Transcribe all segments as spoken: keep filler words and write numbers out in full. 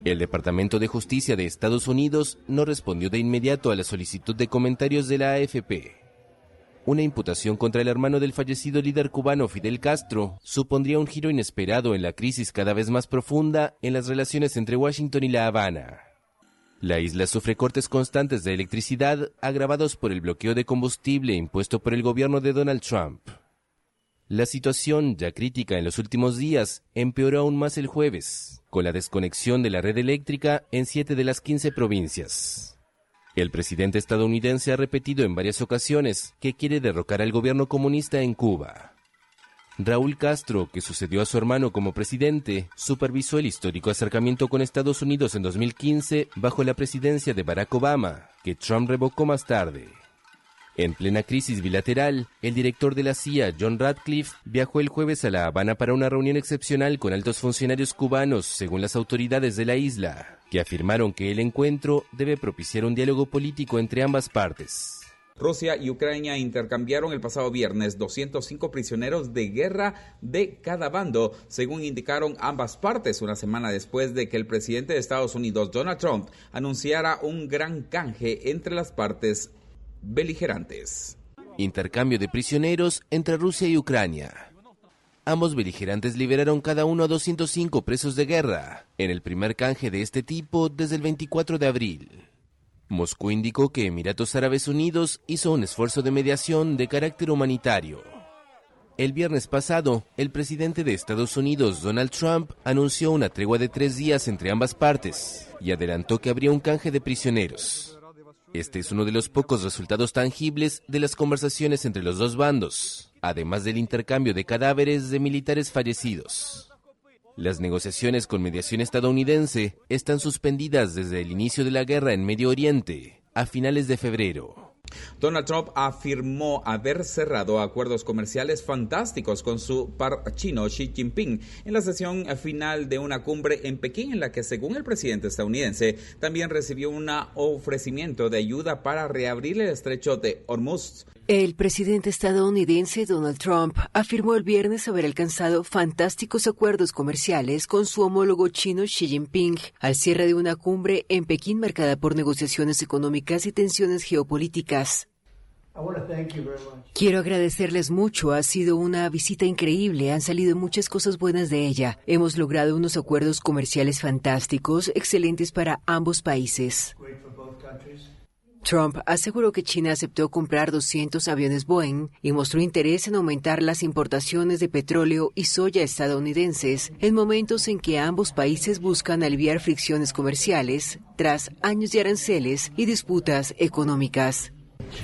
El Departamento de Justicia de Estados Unidos no respondió de inmediato a la solicitud de comentarios de la A F P. Una imputación contra el hermano del fallecido líder cubano Fidel Castro supondría un giro inesperado en la crisis cada vez más profunda en las relaciones entre Washington y La Habana. La isla sufre cortes constantes de electricidad agravados por el bloqueo de combustible impuesto por el gobierno de Donald Trump. La situación, ya crítica en los últimos días, empeoró aún más el jueves, con la desconexión de la red eléctrica en siete de las quince provincias. El presidente estadounidense ha repetido en varias ocasiones que quiere derrocar al gobierno comunista en Cuba. Raúl Castro, que sucedió a su hermano como presidente, supervisó el histórico acercamiento con Estados Unidos en dos mil quince bajo la presidencia de Barack Obama, que Trump revocó más tarde. En plena crisis bilateral, el director de la C I A, John Ratcliffe, viajó el jueves a La Habana para una reunión excepcional con altos funcionarios cubanos, según las autoridades de la isla, que afirmaron que el encuentro debe propiciar un diálogo político entre ambas partes. Rusia y Ucrania intercambiaron el pasado viernes doscientos cinco prisioneros de guerra de cada bando, según indicaron ambas partes, una semana después de que el presidente de Estados Unidos, Donald Trump, anunciara un gran canje entre las partes beligerantes. Intercambio de prisioneros entre Rusia y Ucrania. Ambos beligerantes liberaron cada uno a doscientos cinco presos de guerra, en el primer canje de este tipo desde el veinticuatro de abril. Moscú indicó que Emiratos Árabes Unidos hizo un esfuerzo de mediación de carácter humanitario. El viernes pasado, el presidente de Estados Unidos, Donald Trump, anunció una tregua de tres días entre ambas partes y adelantó que habría un canje de prisioneros. Este es uno de los pocos resultados tangibles de las conversaciones entre los dos bandos, además del intercambio de cadáveres de militares fallecidos. Las negociaciones con mediación estadounidense están suspendidas desde el inicio de la guerra en Medio Oriente, a finales de febrero. Donald Trump afirmó haber cerrado acuerdos comerciales fantásticos con su par chino Xi Jinping en la sesión final de una cumbre en Pekín, en la que, según el presidente estadounidense, también recibió un ofrecimiento de ayuda para reabrir el estrecho de Hormuz. El presidente estadounidense Donald Trump afirmó el viernes haber alcanzado fantásticos acuerdos comerciales con su homólogo chino Xi Jinping al cierre de una cumbre en Pekín marcada por negociaciones económicas y tensiones geopolíticas. Quiero agradecerles mucho, ha sido una visita increíble, han salido muchas cosas buenas de ella. Hemos logrado unos acuerdos comerciales fantásticos, excelentes para ambos países. Trump aseguró que China aceptó comprar doscientos aviones Boeing y mostró interés en aumentar las importaciones de petróleo y soya estadounidenses en momentos en que ambos países buscan aliviar fricciones comerciales tras años de aranceles y disputas económicas.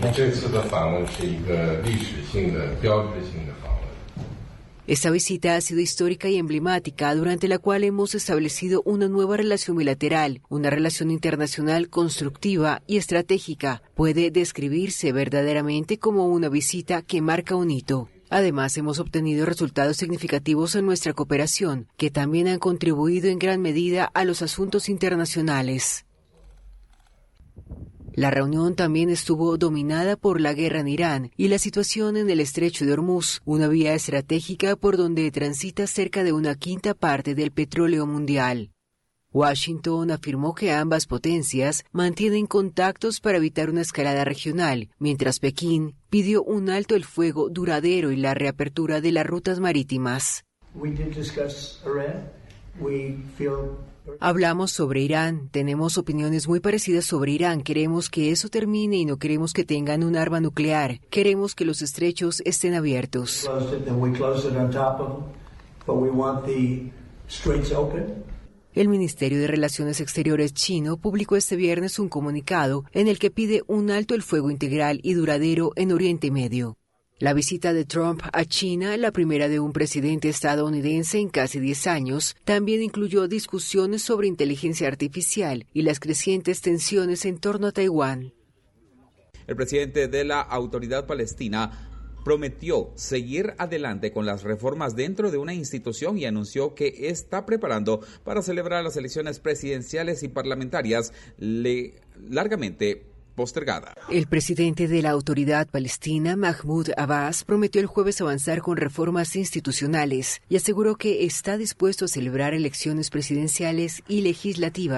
Esta visita ha sido histórica y emblemática, durante la cual hemos establecido una nueva relación bilateral, una relación internacional constructiva y estratégica. Puede describirse verdaderamente como una visita que marca un hito. Además, hemos obtenido resultados significativos en nuestra cooperación, que también han contribuido en gran medida a los asuntos internacionales. La reunión también estuvo dominada por la guerra en Irán y la situación en el estrecho de Hormuz, una vía estratégica por donde transita cerca de una quinta parte del petróleo mundial. Washington afirmó que ambas potencias mantienen contactos para evitar una escalada regional, mientras Pekín pidió un alto el fuego duradero y la reapertura de las rutas marítimas. Hablamos sobre Irán, tenemos opiniones muy parecidas sobre Irán, queremos que eso termine y no queremos que tengan un arma nuclear, queremos que los estrechos estén abiertos. El Ministerio de Relaciones Exteriores chino publicó este viernes un comunicado en el que pide un alto el fuego integral y duradero en Oriente Medio. La visita de Trump a China, la primera de un presidente estadounidense en casi diez años, también incluyó discusiones sobre inteligencia artificial y las crecientes tensiones en torno a Taiwán. El presidente de la Autoridad Palestina prometió seguir adelante con las reformas dentro de una institución y anunció que está preparando para celebrar las elecciones presidenciales y parlamentarias le, largamente postergada. El presidente de la Autoridad Palestina, Mahmoud Abbas, prometió el jueves avanzar con reformas institucionales y aseguró que está dispuesto a celebrar elecciones presidenciales y legislativas